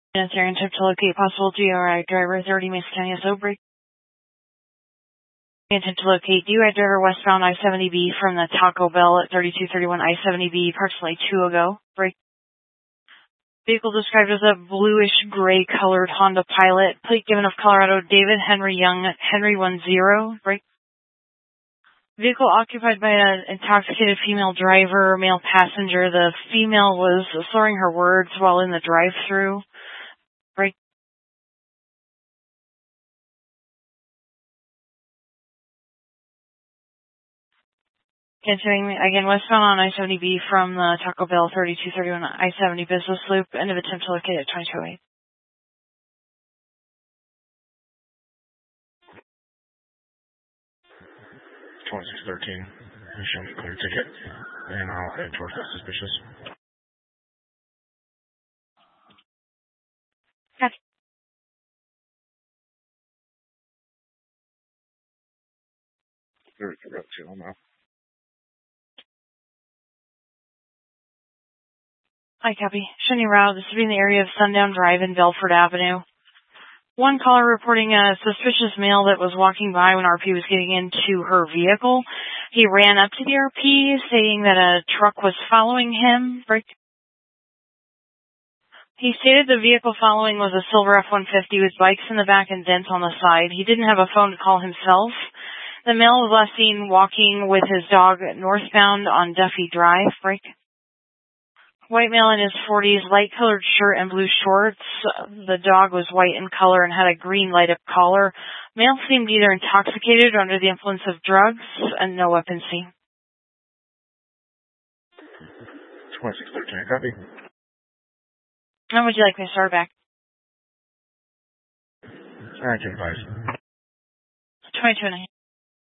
Necessary attempt to locate possible DUI driver 30 Mesa County SO break. Attempt to locate DUI driver westbound I-70B from the Taco Bell at 3231 I-70B approximately 2 ago. Break. Vehicle described as a bluish-gray colored Honda Pilot. Plate given of Colorado David Henry Young, Henry 10. Break. Vehicle occupied by an intoxicated female driver, male passenger. The female was slurring her words while in the drive-thru. Break. Continuing again westbound on I-70B from the Taco Bell 3231 I-70 Business Loop. End of attempt to locate at 2208. 2613. Show me clear ticket, and I'll head towards that suspicious. Gotcha. Hi, copy. Shiny route. This will be in the area of Sundown Drive and Belford Avenue. One caller reporting a suspicious male that was walking by when RP was getting into her vehicle. He ran up to the RP saying that a truck was following him. He stated the vehicle following was a silver F-150 with bikes in the back and dents on the side. He didn't have a phone to call himself. The male was last seen walking with his dog northbound on Duffy Drive. White male in his 40s, light-colored shirt and blue shorts. The dog was white in color and had a green light-up collar. Male seemed either intoxicated or under the influence of drugs, and no weapon seen. 2613, copy. When would you like me to start back? I can advise. 22 and a half.